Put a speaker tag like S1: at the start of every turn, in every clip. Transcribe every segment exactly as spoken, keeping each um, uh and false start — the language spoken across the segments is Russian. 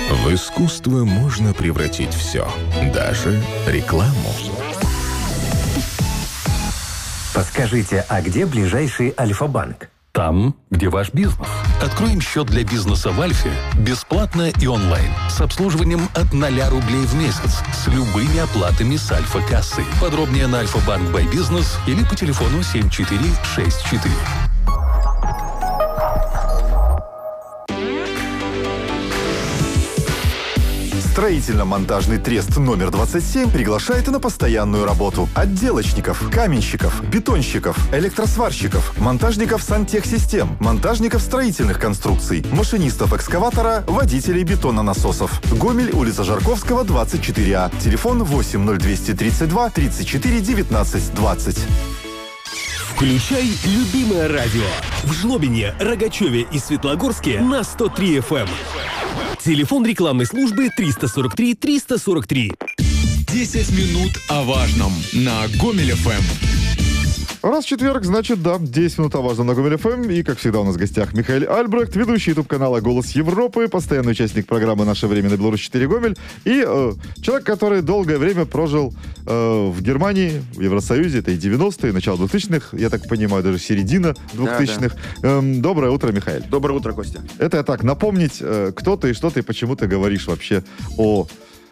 S1: В искусство можно превратить все, даже рекламу.
S2: Подскажите, а где ближайший Альфа-банк?
S3: Там, где ваш бизнес. Откроем счет для бизнеса в Альфе бесплатно и онлайн. С обслуживанием от ноля рублей в месяц. С любыми оплатами с Альфа-кассы. Подробнее на Альфа-банк бай бизнес или по телефону семь четыре шесть четыре.
S4: Строительно-монтажный трест номер двадцать семь приглашает на постоянную работу отделочников, каменщиков, бетонщиков, электросварщиков, монтажников сантехсистем, монтажников строительных конструкций, машинистов экскаватора, водителей бетононасосов. Гомель, улица Жарковского, двадцать четыре А. Телефон восемь ноль два три два тридцать четыре девятнадцать двадцать.
S5: Включай любимое радио. В Жлобине, Рогачеве и Светлогорске на сто три эф эм. Телефон рекламной службы триста сорок три триста сорок три.
S6: десять минут о важном на Гомель эф эм.
S7: Раз в четверг, значит, да, десять минут о важном на Гомель эф эм. И, как всегда, у нас в гостях Михаил Альбрехт, ведущий ютуб-канала «Голос Европы», постоянный участник программы «Наше время» на Беларусь четыре Гомель. И э, человек, который долгое время прожил э, в Германии, в Евросоюзе, это и девяностые, начало двухтысячных, я так понимаю, даже середина двухтысячных. Да, да. Эм, доброе утро, Михаил.
S8: Доброе утро, Костя.
S7: Это я так, напомнить, э, кто ты и что ты, почему ты говоришь вообще о...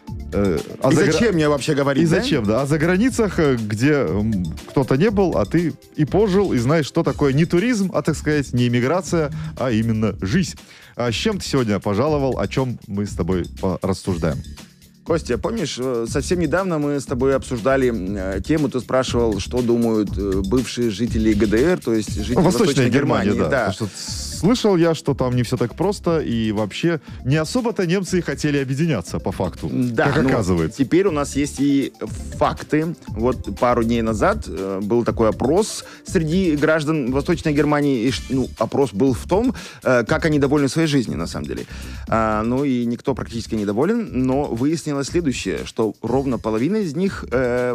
S8: Э, а и за... зачем мне вообще говорить,
S7: И
S8: да?
S7: зачем, да. А за границах, где кто-то не был, а ты и пожил, и знаешь, что такое не туризм, а, так сказать, не иммиграция, а именно жизнь. А с чем ты сегодня пожаловал, о чем мы с тобой рассуждаем?
S8: Костя, помнишь, совсем недавно мы с тобой обсуждали тему, ты спрашивал, что думают бывшие жители ГДР, то есть жители
S7: Восточной,
S8: Восточной
S7: Германии.
S8: Германии.
S7: Да.
S8: Да.
S7: Что слышал я, что там не все так просто, и вообще не особо-то немцы и хотели объединяться, по факту,
S8: да,
S7: как оказывается.
S8: Теперь у нас есть и факты. Вот пару дней назад э, был такой опрос среди граждан Восточной Германии, и, ну, опрос был в том, э, как они довольны своей жизнью, на самом деле. А, ну и никто практически не доволен, но выяснилось следующее, что ровно половина из них э,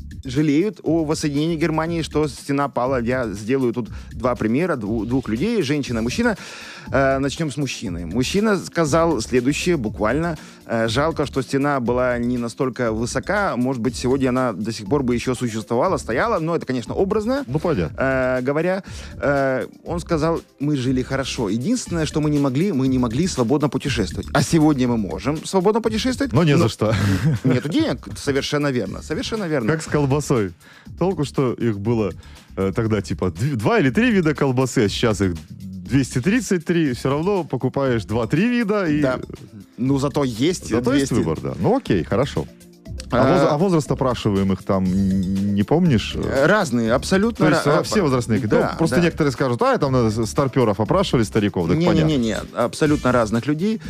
S8: жалеют о воссоединении Германии, что стена пала. Я сделаю тут два примера двух, двух людей, женщина и мужчина. Э, начнем с мужчины. Мужчина сказал следующее, буквально. Э, жалко, что стена была не настолько высока. Может быть, сегодня она до сих пор бы еще существовала, стояла, но это, конечно, образно.
S7: Ну, понятно.
S8: Э, говоря, э, он сказал, мы жили хорошо. Единственное, что мы не могли, мы не могли свободно путешествовать. А сегодня мы можем свободно путешествовать.
S7: Но не но... за что.
S8: Нету денег. Совершенно верно. Совершенно верно.
S7: Как с колбасой. Толку, что их было э, тогда типа два или три вида колбасы, а сейчас их двести тридцать три. Все равно покупаешь два-три вида. И...
S8: Да. Ну, зато есть
S7: Зато
S8: двести.
S7: есть выбор, да. Ну, окей, хорошо. А, воз, а возраст опрашиваемых там не помнишь?
S8: Разные, абсолютно.
S7: То есть
S8: ra-
S7: все возрастные.
S8: Да,
S7: ну, просто
S8: да.
S7: некоторые скажут, а, там надо старперов опрашивали, стариков, так понятно.
S8: Не-не-не, абсолютно разных людей.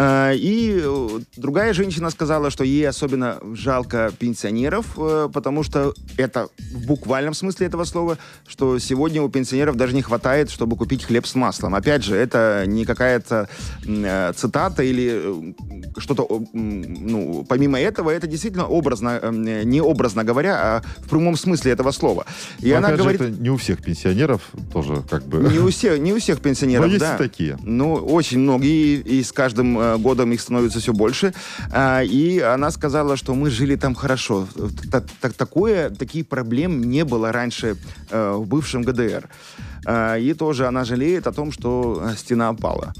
S8: И другая женщина сказала, что ей особенно жалко пенсионеров, потому что это в буквальном смысле этого слова, что сегодня у пенсионеров даже не хватает, чтобы купить хлеб с маслом. Опять же, это не какая-то цитата или что-то, ну, помимо этого, это действительно образно, не образно говоря, а в прямом смысле этого слова. И
S7: Но,
S8: она
S7: опять
S8: говорит...
S7: же, это не у всех пенсионеров тоже как бы...
S8: Не у всех, не у всех пенсионеров,
S7: Но есть
S8: да.
S7: и такие.
S8: Ну, очень многие, и с каждым э, годом их становится все больше. А, и она сказала, что мы жили там хорошо. Так, так, такое, таких проблем не было раньше э, в бывшем ГДР. А, и тоже она жалеет о том, что стена опала.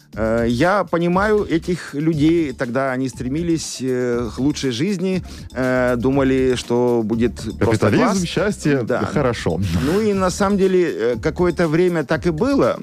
S8: Я понимаю этих людей, тогда они стремились к лучшей жизни, думали, что будет просто
S7: капитализм,
S8: класс.
S7: счастье,
S8: да.
S7: Хорошо.
S8: Ну и на самом деле какое-то время так и было.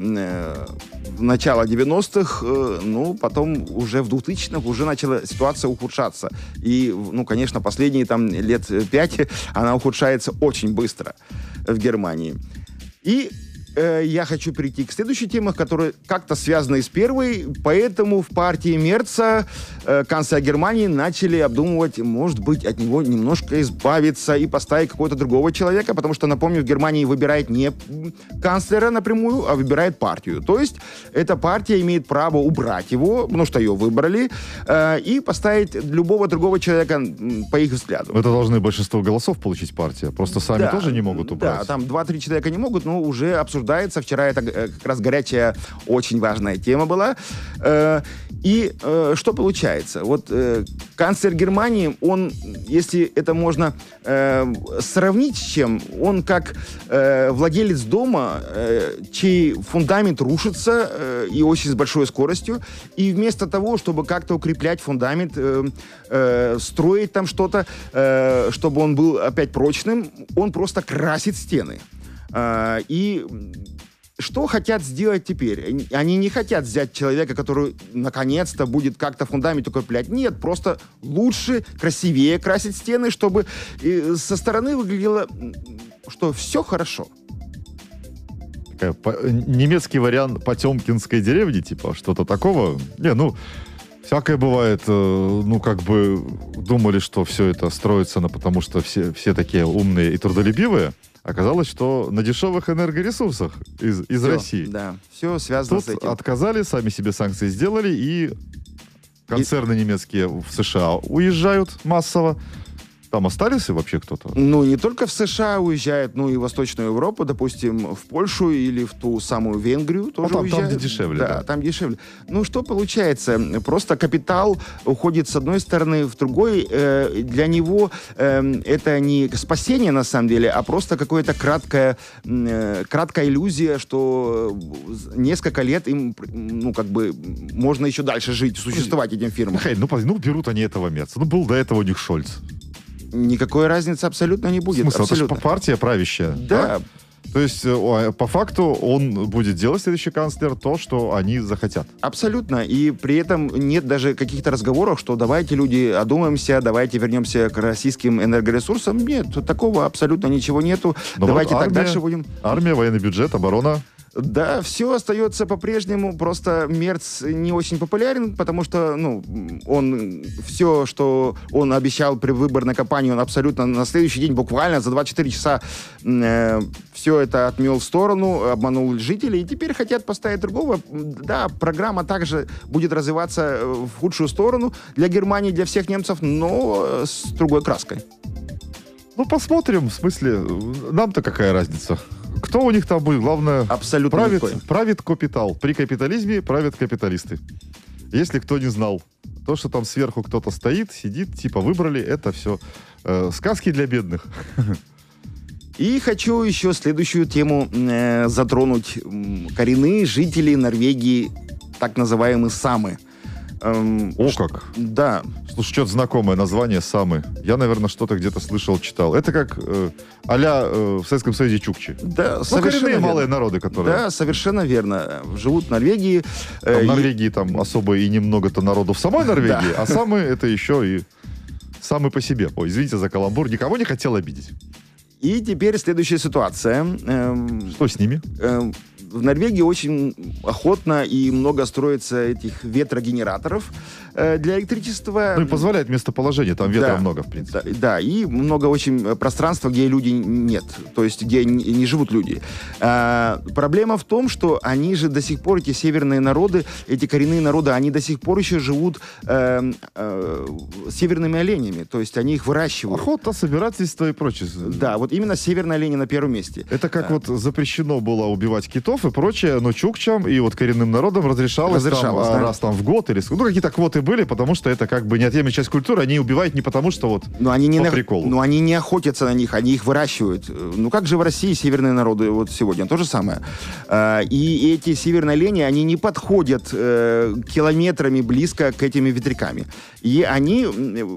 S8: В начало девяностых, ну, потом уже в двухтысячных уже начала ситуация ухудшаться. И, ну, конечно, последние там лет пять она ухудшается очень быстро в Германии. И я хочу перейти к следующей теме, которая как-то связана и с первой. Поэтому в партии Мерца, э, канцлера Германии, начали обдумывать, может быть, от него немножко избавиться и поставить какого-то другого человека, потому что, напомню, в Германии выбирает не канцлера напрямую, а выбирает партию. То есть эта партия имеет право убрать его, потому что ее выбрали, э, и поставить любого другого человека по их взгляду.
S7: Это должны большинство голосов получить партия. Просто сами
S8: да,
S7: тоже не могут убрать.
S8: Да, там два-три человека не могут, но уже обсуждают обсуждается. Вчера это э, как раз горячая, очень важная тема была. Э, и э, что получается? Вот э, канцлер Германии, он, если это можно э, сравнить с чем, он как э, владелец дома, э, чей фундамент рушится э, и очень с большой скоростью, и вместо того, чтобы как-то укреплять фундамент, э, э, строить там что-то, э, чтобы он был опять прочным, он просто красит стены. Э, и что хотят сделать теперь? Они не хотят взять человека, который наконец-то будет как-то фундамент укреплять. Нет, просто лучше, красивее красить стены, чтобы э, со стороны выглядело, что все хорошо.
S7: Такая, по, немецкий вариант Потемкинской деревни, типа, что-то такого. Не, ну, всякое бывает. Э, ну, как бы думали, что все это строится, на, потому что все, все такие умные и трудолюбивые. Оказалось, что на дешевых энергоресурсах из, из
S8: все,
S7: России.
S8: Да, все связано
S7: Тут
S8: с этим.
S7: отказали, сами себе санкции сделали, и концерны и... немецкие в США уезжают массово. Там остались вообще кто-то?
S8: Ну, не только в США уезжают, но и в Восточную Европу, допустим, в Польшу или в ту самую Венгрию тоже
S7: ну, там,
S8: уезжают.
S7: Там, где дешевле.
S8: Да,
S7: да,
S8: там дешевле. Ну, что получается? Просто капитал уходит с одной стороны в другой. Э, для него э, это не спасение, на самом деле, а просто какая-то краткая, э, краткая иллюзия, что несколько лет им, ну, как бы, можно еще дальше жить, существовать этим фирмам.
S7: Хей, ну, ну, берут они этого Мерца. Ну, был до этого у них Шольц.
S8: Никакой разницы абсолютно не будет.
S7: Смысл?
S8: Абсолютно.
S7: Это же партия правящая.
S8: Да.
S7: да? То есть, по факту, он будет делать, следующий канцлер, то, что они захотят.
S8: Абсолютно. И при этом нет даже каких-то разговоров, что давайте, люди, одумаемся, давайте вернемся к российским энергоресурсам. Нет, такого абсолютно ничего нету.
S7: Но
S8: давайте
S7: вот
S8: так
S7: армия,
S8: дальше будем.
S7: Армия, военный бюджет, оборона.
S8: Да, все остается по-прежнему, просто Мерц не очень популярен, потому что, ну, он, все, что он обещал при выборной кампании, он абсолютно на следующий день, буквально за двадцать четыре часа э, все это отмел в сторону, обманул жителей, и теперь хотят поставить другого. Да, программа также будет развиваться в худшую сторону для Германии, для всех немцев, но с другой краской.
S7: Ну, посмотрим, в смысле, нам-то какая разница? Кто у них там будет? Главное,
S8: абсолютно
S7: правит,
S8: никакой.
S7: правит капитал. При капитализме правят капиталисты. Если кто не знал, то, что там сверху кто-то стоит, сидит, типа выбрали, это все э, сказки для бедных.
S8: И хочу еще следующую тему э, затронуть. Коренные жители Норвегии, так называемые самы. Эм,
S7: О, как!
S8: Да.
S7: Слушай, что-то знакомое название «самы». Я, наверное, что-то где-то слышал, читал. Это как э, а-ля э, в Советском Союзе чукчи.
S8: Да,
S7: ну,
S8: совершенно
S7: коренные
S8: верно.
S7: малые народы, которые...
S8: Да, совершенно верно. Живут в Норвегии.
S7: Там,
S8: э,
S7: в Норвегии и... там особо и немного-то народу в самой Норвегии, а самы это еще и самы по себе. Ой, извините за каламбур, никого не хотел обидеть.
S8: И теперь следующая ситуация. Эм,
S7: Что с ними?
S8: Эм, в Норвегии очень охотно и много строится этих ветрогенераторов э, для электричества.
S7: Ну и позволяет местоположение, там ветра
S8: да,
S7: много, в принципе.
S8: Да, да, и много очень пространства, где люди нет, то есть где не, не живут люди. А, проблема в том, что они же до сих пор, эти северные народы, эти коренные народы, они до сих пор еще живут э, э, северными оленями, то есть они их выращивают.
S7: Охота, собирательство и прочее.
S8: Да, вот именно северные олени на первом месте.
S7: Это как
S8: а.
S7: вот запрещено было убивать китов и прочее, но чукчам и вот коренным народам разрешалось,
S8: разрешалось
S7: там,
S8: да?
S7: раз там в год или... Ну, какие-то квоты были, потому что это как бы неотъемлемая часть культуры, они убивают не потому, что вот
S8: но они не
S7: по
S8: на...
S7: приколу.
S8: Но они не охотятся на них, они их выращивают. Ну, как же в России северные народы вот сегодня, то же самое. А, и эти северные олени, они не подходят э, километрами близко к этим ветрякам. И они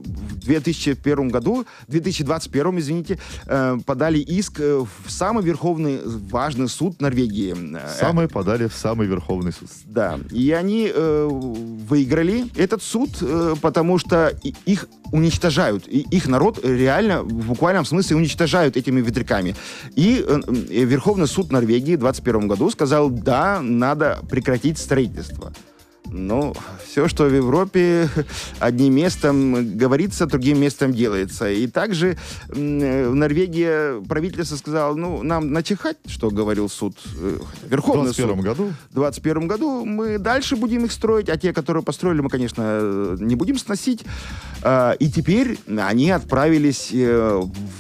S8: в две тысячи первом году, в две тысячи двадцать первом, извините, э, подали иск в самый верховный важный суд Норвегии.
S7: Самые подали в самый верховный суд.
S8: Да, и они э, выиграли этот суд, э, потому что их уничтожают. И их народ реально, в буквальном смысле, уничтожают этими ветряками. И э, э, Верховный суд Норвегии в двадцать первом году сказал, да, надо прекратить строительство. Ну, все, что в Европе одним местом говорится, другим местом делается. И также в Норвегии правительство сказало, ну, нам начихать, что говорил суд, Верховный суд.
S7: В двадцать первом году?
S8: В двадцать первом году мы дальше будем их строить, а те, которые построили, мы, конечно, не будем сносить. И теперь они отправились в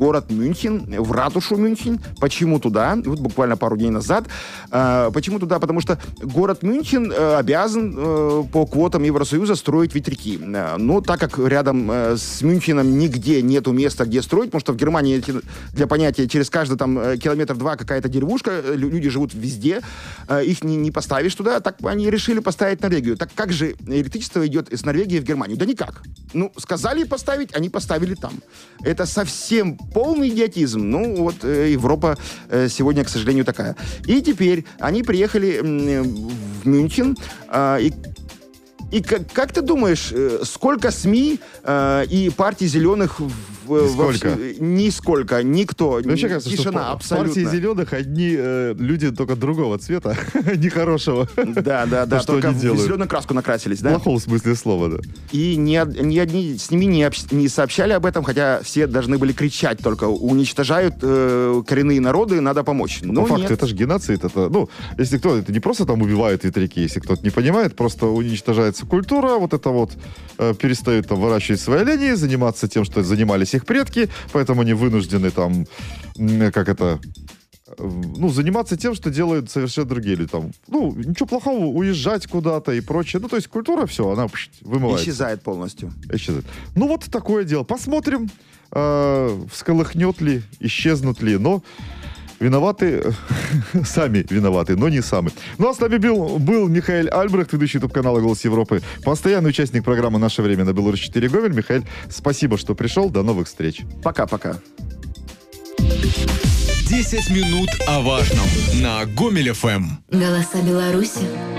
S8: город Мюнхен, в ратушу Мюнхен. Почему туда? Вот буквально пару дней назад. Э, почему туда? Потому что город Мюнхен э, обязан э, по квотам Евросоюза строить ветряки. Э, но так как рядом э, с Мюнхеном нигде нету места, где строить, потому что в Германии, для понятия, через каждый там километр два какая-то деревушка, люди живут везде, э, их не, не поставишь туда, так они решили поставить Норвегию. Так как же электричество идет из Норвегии в Германию? Да никак. Ну, сказали поставить, они поставили там. Это совсем полный идиотизм. Ну, вот э, Европа э, сегодня, к сожалению, такая. И теперь они приехали э, в Мюнхен, э, и И как, как ты думаешь, сколько СМИ э, и партий зеленых в,
S7: Нисколько.
S8: Во, нисколько, никто,
S7: вообще кажется,
S8: тишина
S7: что
S8: абсолютно.
S7: партии зеленых одни э, люди только другого цвета, нехорошего.
S8: Да, да, да, только в зеленую краску накрасились, да?
S7: В плохом смысле слова, да.
S8: И ни, ни одни с ними не, общ, не сообщали об этом, хотя все должны были кричать только, уничтожают э, коренные народы, надо помочь.
S7: Но
S8: Но
S7: по факту
S8: нет.
S7: это же геноцид. Это, ну, если кто, это не просто там убивают ветряки, если кто-то не понимает, просто уничтожается культура, вот это вот э, перестают там выращивать свои олени, заниматься тем, что занимались их предки, поэтому они вынуждены там, как это, ну, заниматься тем, что делают совершенно другие люди. Там, ну, ничего плохого, уезжать куда-то и прочее. Ну, то есть культура, все, она пш, вымывается.
S8: Исчезает полностью.
S7: Исчезает. Ну, вот такое дело. Посмотрим, э, всколыхнет ли, исчезнут ли, но виноваты, сами виноваты, но не сами. Ну, а с нами был, был Михаил Альбрехт, ведущий ютуб-канала «Голос Европы», постоянный участник программы «Наше время» на Беларусь четыре Гомель. Михаил, спасибо, что пришел. До новых встреч.
S8: Пока-пока.
S6: десять минут о важном на Гомель эф эм.
S9: Голоса Беларуси.